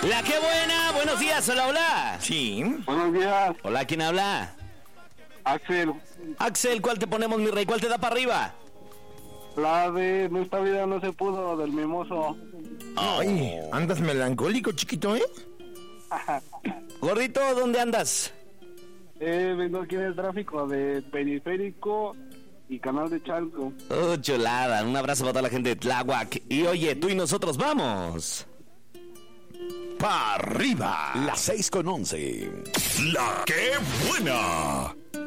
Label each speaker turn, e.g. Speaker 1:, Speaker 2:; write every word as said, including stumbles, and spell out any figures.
Speaker 1: La qué buena, buenos días, hola, hola.
Speaker 2: Sí.
Speaker 3: Buenos días,
Speaker 1: Hola, ¿quién habla?
Speaker 3: Axel.
Speaker 1: Axel, ¿cuál te ponemos, mi rey? ¿Cuál te da para arriba?
Speaker 3: La de No esta vida no se pudo, del Mimoso.
Speaker 2: Ay, andas melancólico, chiquito, ¿eh?
Speaker 1: Gordito, ¿dónde andas?
Speaker 3: Eh, vengo aquí en el tráfico de Periférico y Canal de Chalco.
Speaker 1: Oh, chulada, un abrazo para toda la gente de Tláhuac. Y oye, tú y nosotros vamos.
Speaker 2: ¡Pa' arriba!
Speaker 4: Las seis con once.
Speaker 5: La que buena.